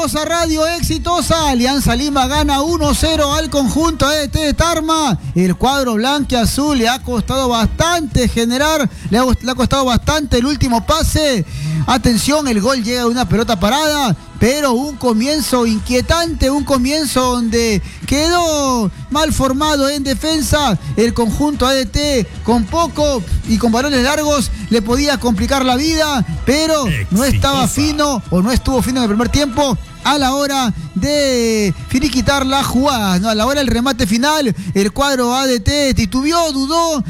exitosa, radio exitosa. Alianza Lima gana 1-0 al conjunto de Tarma. El cuadro blanquiazul le ha costado bastante generar, le ha costado bastante el último pase. Atención, el gol llega de una pelota parada, pero un comienzo inquietante, un comienzo donde quedó mal formado en defensa. El conjunto ADT con poco y con balones largos le podía complicar la vida, pero no estaba fino o no estuvo fino en el primer tiempo a la hora de finiquitar la jugada, ¿no? A la hora del remate final, el cuadro ADT titubeó, dudó,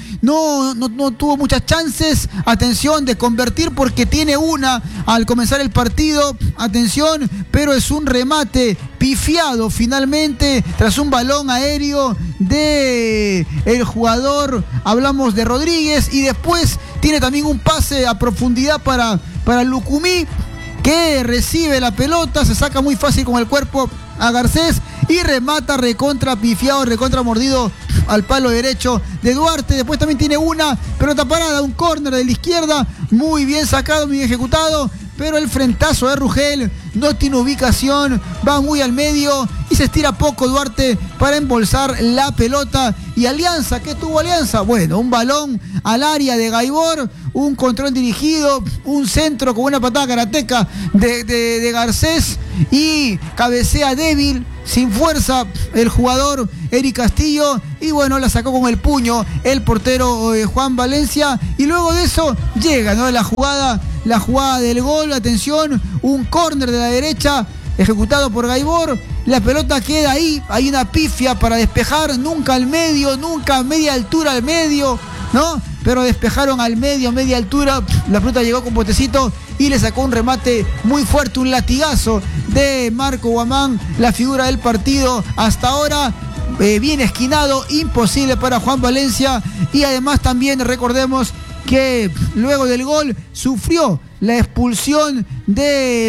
no tuvo muchas chances, atención, de convertir porque tiene una al comenzar el partido, atención, pero es un remate pifiado finalmente tras un balón aéreo de el jugador, hablamos de Rodríguez, y después tiene también un pase a profundidad para Lucumí, que recibe la pelota, se saca muy fácil con el cuerpo a Garcés y remata recontra pifiado, recontra mordido al palo derecho de Duarte. Después también tiene una pelota parada, un córner de la izquierda, muy bien sacado, muy bien ejecutado, pero el frentazo de Rugel no tiene ubicación, va muy al medio y se estira poco Duarte para embolsar la pelota. Y Alianza, ¿qué tuvo Alianza? Bueno, un balón al área de Gaibor, un control dirigido, un centro con una patada karateca de Garcés y cabecea débil, sin fuerza, el jugador Eric Castillo, y bueno, la sacó con el puño el portero Juan Valencia, y luego de eso llega, ¿no?, la jugada del gol. Atención, un córner de la derecha ejecutado por Gaibor, la pelota queda ahí, hay una pifia para despejar, nunca al medio, nunca a media altura al medio, ¿no? Pero despejaron al medio, a media altura, la pelota llegó con potecito y le sacó un remate muy fuerte, un latigazo de Marco Guamán, la figura del partido hasta ahora, bien esquinado, imposible para Juan Valencia. Y además también recordemos que luego del gol sufrió la expulsión de